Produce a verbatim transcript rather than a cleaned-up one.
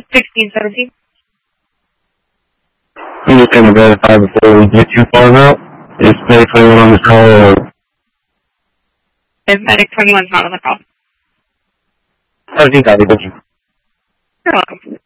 sixteen seventeen. I'm just going to verify before we get too far out. Is Medic twenty-one on this call or? Is Medic twenty-one's not on the call? I think I'll be looking. You're welcome.